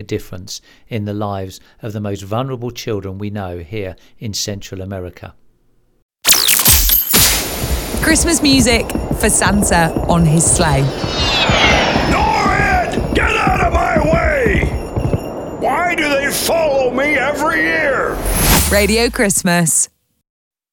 difference in the lives of the most vulnerable children we know here in Central America. Christmas music for Santa on his sleigh. Norrid! Get out of my way! Why do they follow me every year? Radio Christmas.